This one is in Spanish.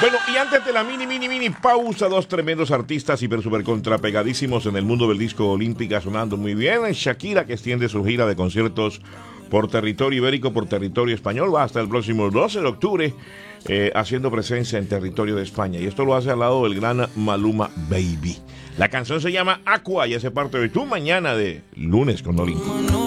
Bueno, y antes de la mini pausa, dos tremendos artistas super contra pegadísimos en el mundo del disco olímpica sonando muy bien. Shakira, que extiende su gira de conciertos por territorio ibérico, por territorio español, va hasta el próximo 12 de octubre, haciendo presencia en territorio de España. Y esto lo hace al lado del gran Maluma Baby. La canción se llama Aqua y hace parte de Tu Mañana de Lunes con Olímpica.